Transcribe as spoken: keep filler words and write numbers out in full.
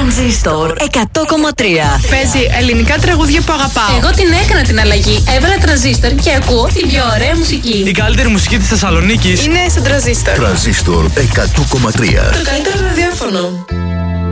Τρανζίστορ εκατό κόμμα τρία. Παίζει ελληνικά τραγούδια που αγαπάω. Εγώ την έκανα την αλλαγή. Έβαλα Τρανζίστορ και ακούω την πιο ωραία μουσική. Η καλύτερη μουσική της Θεσσαλονίκης είναι στο Τρανζίστορ. Τρανζίστορ εκατό κόμμα τρία. Το καλύτερο ραδιόφωνο.